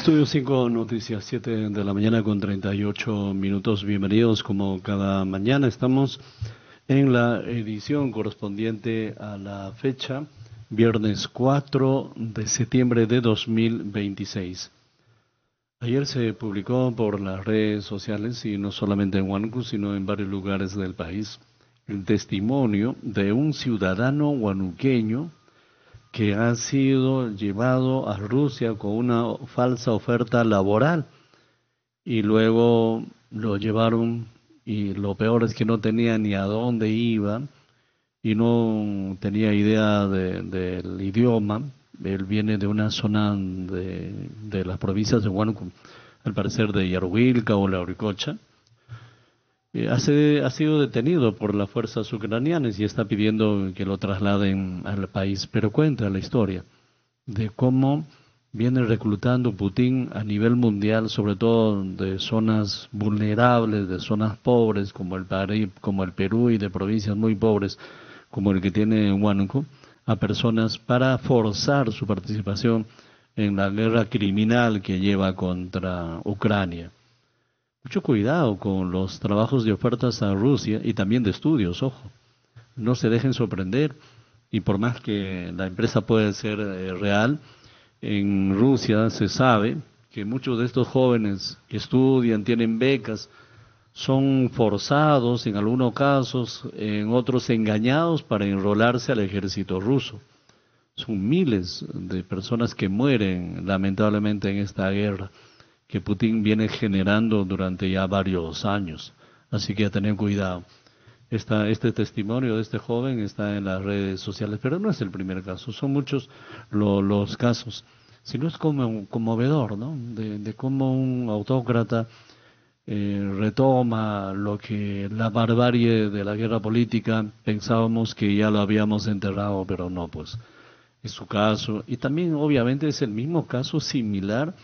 Estudio 5 Noticias, 7 de la mañana con 38 minutos. Bienvenidos como cada mañana. Estamos en la edición correspondiente a la fecha, viernes 4 de septiembre de 2026. Ayer se publicó por las redes sociales, y no solamente en Huánuco, sino en varios lugares del país, el testimonio de un ciudadano huanuqueño que ha sido llevado a Rusia con una falsa oferta laboral y luego lo llevaron y lo peor es que no tenía ni a dónde iba y no tenía idea del idioma. Él viene de una zona de las provincias de Huánuco, al parecer de Yaruilca o Lauricocha. Ha sido detenido por las fuerzas ucranianas y está pidiendo que lo trasladen al país. Pero cuenta la historia de cómo viene reclutando Putin a nivel mundial, sobre todo de zonas vulnerables, de zonas pobres como el Perú y de provincias muy pobres como el que tiene Huánuco, a personas para forzar su participación en la guerra criminal que lleva contra Ucrania. Mucho cuidado con los trabajos de ofertas a Rusia y también de estudios, ojo. No se dejen sorprender y por más que la empresa puede ser real, en Rusia se sabe que muchos de estos jóvenes que estudian, tienen becas, son forzados en algunos casos, en otros engañados para enrolarse al ejército ruso. Son miles de personas que mueren lamentablemente en esta guerra que Putin viene generando durante ya varios años. Así que a tener cuidado. Este testimonio de este joven está en las redes sociales, pero no es el primer caso, son muchos los casos. Sino es como conmovedor, ¿no? De cómo un autócrata retoma lo que la barbarie de la guerra política pensábamos que ya lo habíamos enterrado, pero no, pues es su caso. Y también obviamente es el mismo caso similar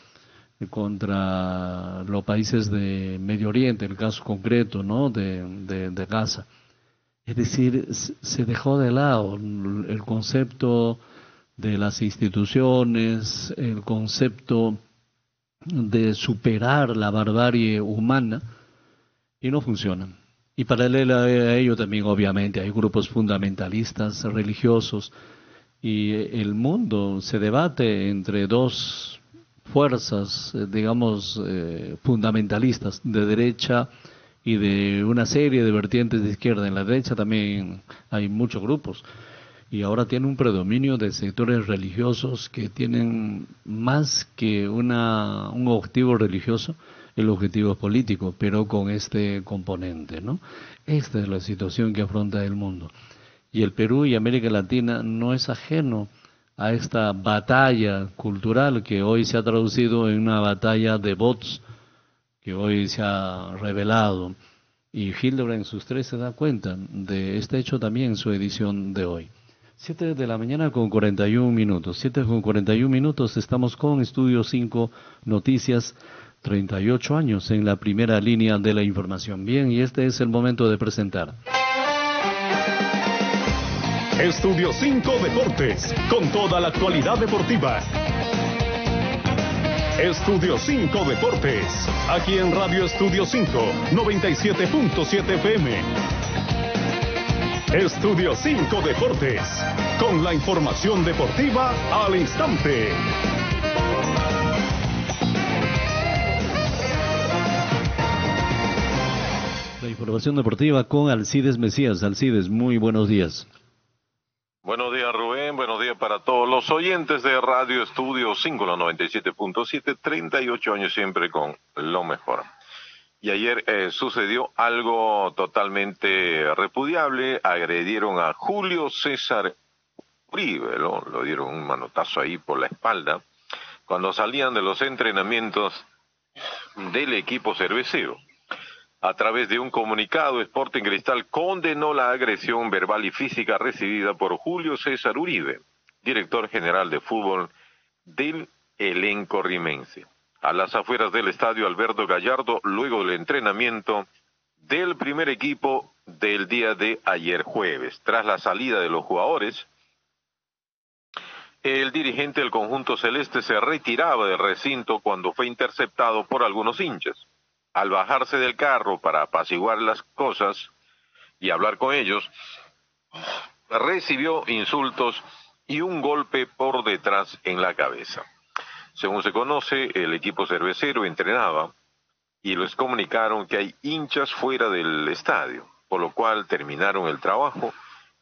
contra los países de Medio Oriente, el caso concreto, ¿no? de Gaza. Es decir, se dejó de lado el concepto de las instituciones, el concepto de superar la barbarie humana, y no funciona. Y paralelo a ello también, obviamente, hay grupos fundamentalistas religiosos, y el mundo se debate entre dos fuerzas, digamos, fundamentalistas, de derecha y de una serie de vertientes de izquierda. En la derecha también hay muchos grupos, y ahora tiene un predominio de sectores religiosos que tienen más que un objetivo religioso, el objetivo político, pero con este componente, ¿no? Esta es la situación que afronta el mundo. Y el Perú y América Latina no es ajeno a esta batalla cultural que hoy se ha traducido en una batalla de bots, que hoy se ha revelado. Y Hildebrand en sus tres se da cuenta de este hecho también en su edición de hoy. 7 de la mañana con 41 minutos. 7 con 41 minutos, estamos con Estudio 5 Noticias, 38 años en la primera línea de la información. Bien, y este es el momento de presentar Estudio 5 Deportes, con toda la actualidad deportiva. Estudio 5 Deportes, aquí en Radio Estudio 5, 97.7 FM. Estudio 5 Deportes, con la información deportiva al instante. la información deportiva con Alcides Mesías. Alcides, muy buenos días. Buenos días, Rubén. Buenos días para todos los oyentes de Radio Estudio 5, la 97.7, 38 años siempre con lo mejor. Y ayer sucedió algo totalmente repudiable. Agredieron a Julio César Uribe, ¿no? Lo dieron un manotazo ahí por la espalda cuando salían de los entrenamientos del equipo cervecero. A través de un comunicado, Sporting Cristal condenó la agresión verbal y física recibida por Julio César Uribe, director general de fútbol del elenco rimense, a las afueras del estadio Alberto Gallardo, luego del entrenamiento del primer equipo del día de ayer jueves. Tras la salida de los jugadores, El dirigente del conjunto celeste se retiraba del recinto cuando fue interceptado por algunos hinchas. Al bajarse del carro para apaciguar las cosas y hablar con ellos, recibió insultos y un golpe por detrás en la cabeza. Según se conoce, el equipo cervecero entrenaba y les comunicaron que hay hinchas fuera del estadio, por lo cual terminaron el trabajo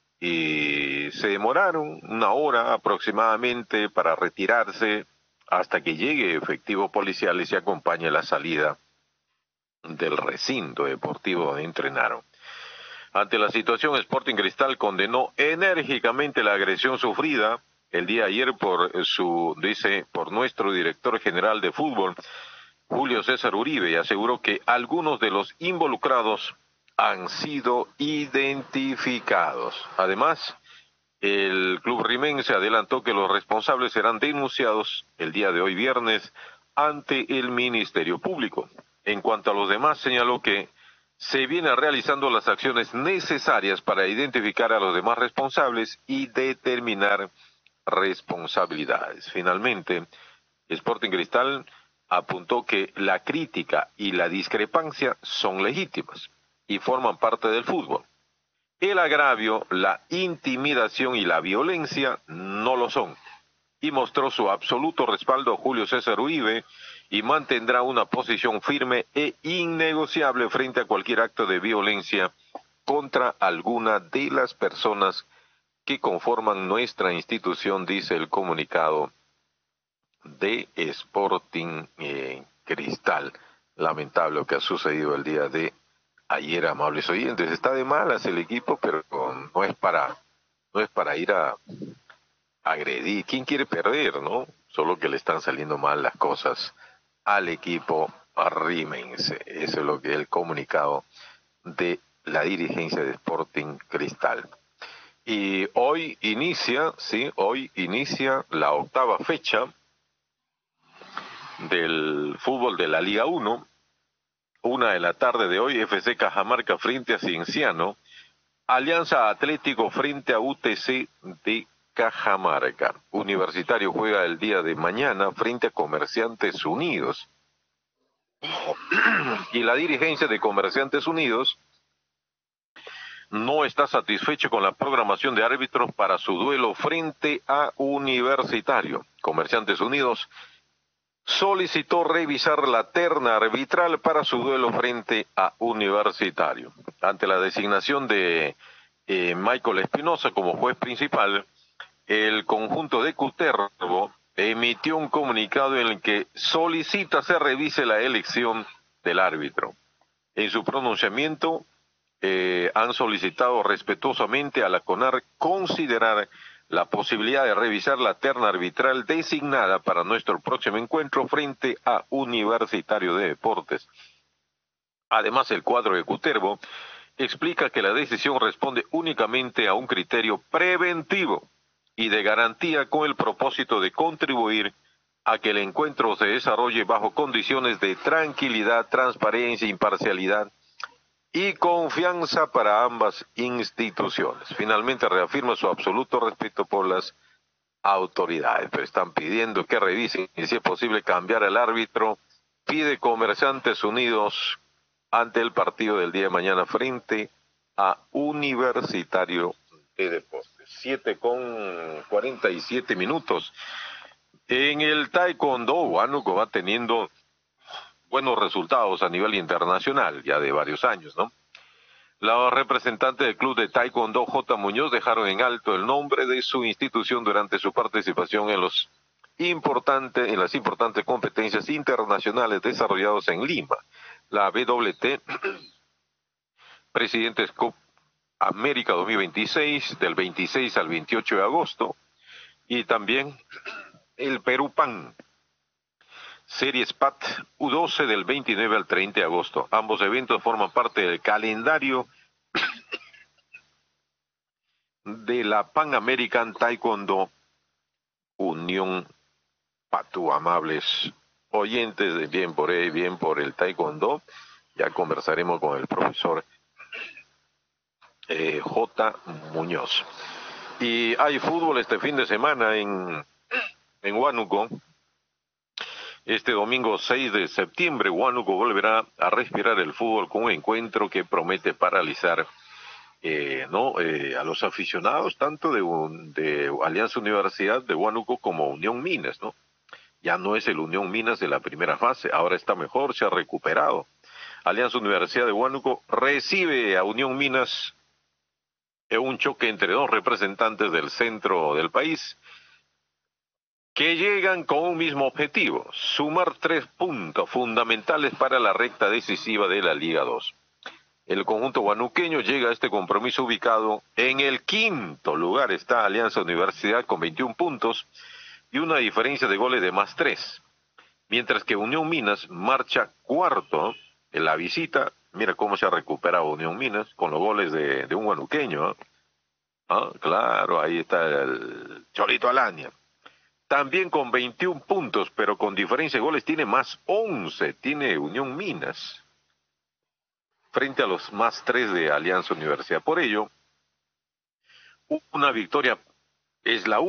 y se demoraron una hora aproximadamente para retirarse hasta que llegue efectivo policial y se acompañe la salida del recinto deportivo donde entrenaron. Ante la situación, Sporting Cristal condenó enérgicamente la agresión sufrida el día de ayer por nuestro director general de fútbol, Julio César Uribe, y aseguró que algunos de los involucrados han sido identificados. Además, el club rimense adelantó que los responsables serán denunciados el día de hoy viernes ante el Ministerio Público. En cuanto a los demás, señaló que se vienen realizando las acciones necesarias para identificar a los demás responsables y determinar responsabilidades. Finalmente, Sporting Cristal apuntó que la crítica y la discrepancia son legítimas y forman parte del fútbol. El agravio, la intimidación y la violencia no lo son. Y mostró su absoluto respaldo a Julio César Uribe y mantendrá una posición firme e innegociable frente a cualquier acto de violencia contra alguna de las personas que conforman nuestra institución, dice el comunicado de Sporting Cristal. Lamentable lo que ha sucedido el día de ayer, amables oyentes. Está de malas el equipo, pero no es para ir a agredir. ¿Quién quiere perder, no? Solo que le están saliendo mal las cosas al equipo rimense. Eso es lo que es el comunicado de la dirigencia de Sporting Cristal. Y hoy inicia la octava fecha del fútbol de la Liga 1. 1:00 p.m. de hoy, FC Cajamarca frente a Cienciano, Alianza Atlético frente a UTC de Cajamarca. Universitario juega el día de mañana frente a Comerciantes Unidos. Y la dirigencia de Comerciantes Unidos no está satisfecho con la programación de árbitros para su duelo frente a Universitario. Comerciantes Unidos solicitó revisar la terna arbitral para su duelo frente a Universitario. Ante la designación de Michael Espinosa como juez principal, el conjunto de Cutervo emitió un comunicado en el que solicita se revise la elección del árbitro. En su pronunciamiento han solicitado respetuosamente a la CONAR considerar la posibilidad de revisar la terna arbitral designada para nuestro próximo encuentro frente a Universitario de Deportes. Además, el cuadro de Cutervo explica que la decisión responde únicamente a un criterio preventivo y de garantía con el propósito de contribuir a que el encuentro se desarrolle bajo condiciones de tranquilidad, transparencia, imparcialidad y confianza para ambas instituciones. Finalmente reafirma su absoluto respeto por las autoridades, pero están pidiendo que revisen y si es posible cambiar al árbitro. Pide Comerciantes Unidos ante el partido del día de mañana frente a Universitario de Deportes. 7:47. En el taekwondo, Huánuco va teniendo buenos resultados a nivel internacional, ya de varios años, ¿no? Los representantes del club de taekwondo J. Muñoz dejaron en alto el nombre de su institución durante su participación en las importantes competencias internacionales desarrolladas en Lima. La WT Presidentes Cup América 2026, del 26 al 28 de agosto, y también el Perú Pan Series PAT U12 del 29 al 30 de agosto. Ambos eventos forman parte del calendario de la Pan American Taekwondo Unión Patu. Amables oyentes de Bien por el Taekwondo, ya conversaremos con el profesor J. Muñoz. Y hay fútbol este fin de semana en en Huánuco. Este domingo 6 de septiembre, Huánuco volverá a respirar el fútbol con un encuentro que promete paralizar a los aficionados tanto de Alianza Universidad de Huánuco como Unión Minas, ¿no? Ya no es el Unión Minas de la primera fase, ahora está mejor, se ha recuperado. Alianza Universidad de Huánuco recibe a Unión Minas en un choque entre dos representantes del centro del país que llegan con un mismo objetivo: sumar 3 puntos fundamentales para la recta decisiva de la Liga 2. El conjunto huanuqueño llega a este compromiso ubicado en el 5º lugar. Está Alianza Universidad con 21 puntos y una diferencia de goles de +3. Mientras que Unión Minas marcha 4º en la visita. Mira cómo se ha recuperado Unión Minas con los goles de un huanuqueño. Claro, ahí está el Cholito Alaña. También con 21 puntos, pero con diferencia de goles tiene +11. Tiene Unión Minas frente a los +3 de Alianza Universidad. Por ello, una victoria es la